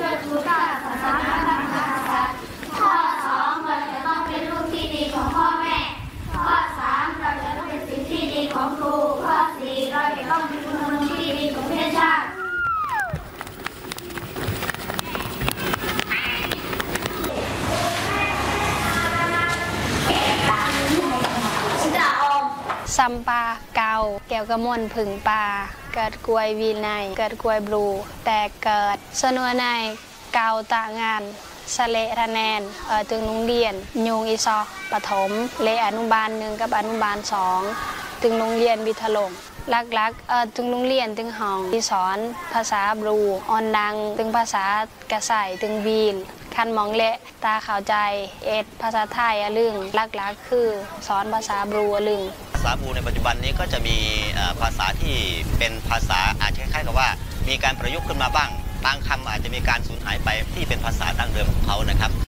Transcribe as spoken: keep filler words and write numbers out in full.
ก็รู้ค่าศาสนาพระมหากษัตริย์ข้อสองเราจะต้องเป็นลูกที่ดีของพ่อแม่ข้อสามเราจะต้องเป็นศิษย์ที่ดีของครูข้อสี่เราจะต้องเป็นคนที่ดีของประเทศชาติซัมปาเกาแก้วกระมวลผึ่งปลาเกิดกวยวีไนเกิดกวยบลูแต่เกิดสนวนในเกาตางานสะเลระแนนเออตึงนุงเรียนยุงอีซอปฐมเลอนุบาลหนึ่งกับอนุบาลสองตึงนุงเรียนบิทลงลักๆเออตึงนุงเรียนตึงห้องที่สอนภาษาบลูออนดังตึงภาษากระใส่ตึงวีนคันมองเละตาเข้าใจเอ็ดภาษาไทยอะลึงลักๆคือสอนภาษาบลูอะลึงภาษาบลูในปัจจุบันนี้ก็จะมีภาษาที่เป็นภาษาอาจจะคล้ายๆกับว่ามีการประยุกต์ขึ้นมาบ้างบางคำอาจจะมีการสูญหายไปที่เป็นภาษาดั้งเดิมของเขานะครับ